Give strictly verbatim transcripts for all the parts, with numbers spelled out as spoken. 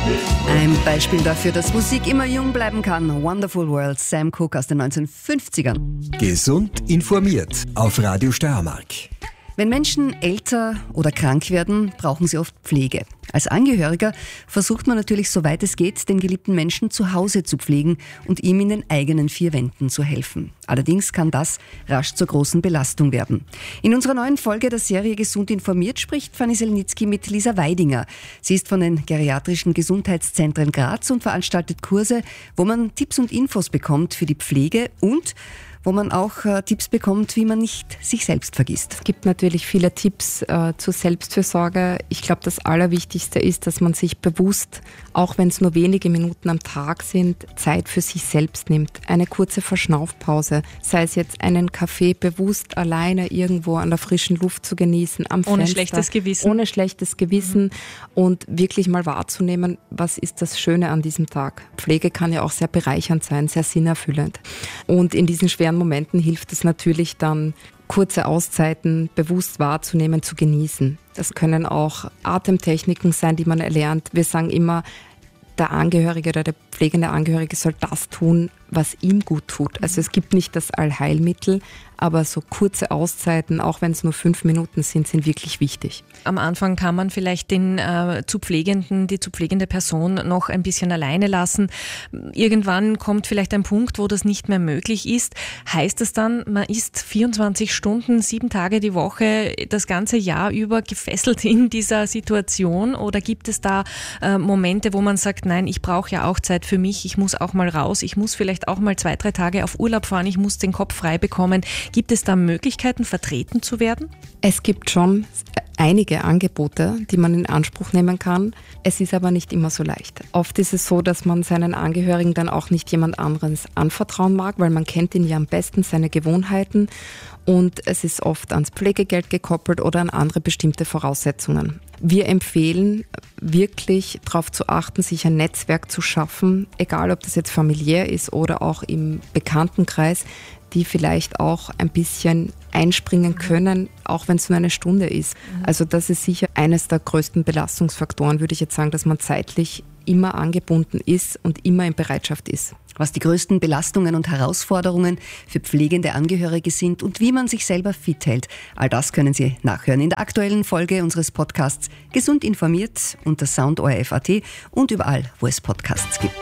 Ein Beispiel dafür, dass Musik immer jung bleiben kann. Wonderful World, Sam Cooke aus den neunzehnhundertfünfzigern. Gesund informiert auf Radio Steiermark. Wenn Menschen älter oder krank werden, brauchen sie oft Pflege. Als Angehöriger versucht man natürlich, soweit es geht, den geliebten Menschen zu Hause zu pflegen und ihm in den eigenen vier Wänden zu helfen. Allerdings kann das rasch zur großen Belastung werden. In unserer neuen Folge der Serie Gesund informiert spricht Fanny Selnitzky mit Lisa Weidinger. Sie ist von den geriatrischen Gesundheitszentren Graz und veranstaltet Kurse, wo man Tipps und Infos bekommt für die Pflege und wo man auch äh, Tipps bekommt, wie man nicht sich selbst vergisst. Es gibt natürlich viele Tipps äh, zur Selbstfürsorge. Ich glaube, das Allerwichtigste ist, dass man sich bewusst, auch wenn es nur wenige Minuten am Tag sind, Zeit für sich selbst nimmt. Eine kurze Verschnaufpause, sei es jetzt einen Kaffee bewusst alleine irgendwo an der frischen Luft zu genießen, am ohne Fenster. schlechtes Gewissen. Ohne schlechtes Gewissen mhm. und wirklich mal wahrzunehmen, was ist das Schöne an diesem Tag. Pflege kann ja auch sehr bereichernd sein, sehr sinnerfüllend. Und in diesen schweren Momenten hilft es natürlich dann, kurze Auszeiten bewusst wahrzunehmen, zu genießen. Das können auch Atemtechniken sein, die man erlernt. Wir sagen immer, der Angehörige oder der pflegende Angehörige soll das tun, was ihm gut tut. Also es gibt nicht das Allheilmittel, aber so kurze Auszeiten, auch wenn es nur fünf Minuten sind, sind wirklich wichtig. Am Anfang kann man vielleicht den äh, zu Pflegenden, die zu pflegende Person noch ein bisschen alleine lassen. Irgendwann kommt vielleicht ein Punkt, wo das nicht mehr möglich ist. Heißt das dann, man ist vierundzwanzig Stunden, sieben Tage die Woche, das ganze Jahr über gefesselt in dieser Situation? Oder gibt es da äh, Momente, wo man sagt, nein, ich brauche ja auch Zeit für mich, ich muss auch mal raus, ich muss vielleicht auch mal zwei, drei Tage auf Urlaub fahren, ich muss den Kopf frei bekommen. Gibt es da Möglichkeiten, vertreten zu werden? Es gibt schon einige Angebote, die man in Anspruch nehmen kann. Es ist aber nicht immer so leicht. Oft ist es so, dass man seinen Angehörigen dann auch nicht jemand anderes anvertrauen mag, weil man kennt ihn ja am besten, seine Gewohnheiten. Und es ist oft ans Pflegegeld gekoppelt oder an andere bestimmte Voraussetzungen. Wir empfehlen wirklich darauf zu achten, sich ein Netzwerk zu schaffen, egal ob das jetzt familiär ist oder auch im Bekanntenkreis, die vielleicht auch ein bisschen einspringen können, auch wenn es nur eine Stunde ist. Also das ist sicher eines der größten Belastungsfaktoren, würde ich jetzt sagen, dass man zeitlich immer angebunden ist und immer in Bereitschaft ist. Was die größten Belastungen und Herausforderungen für pflegende Angehörige sind und wie man sich selber fit hält, all das können Sie nachhören in der aktuellen Folge unseres Podcasts Gesund informiert unter sound punkt o r f punkt a t und überall, wo es Podcasts gibt.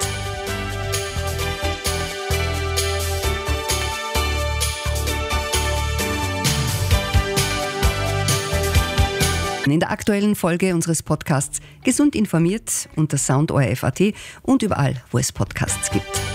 In der aktuellen Folge unseres Podcasts Gesund informiert unter sound punkt o r f punkt a t und überall, wo es Podcasts gibt.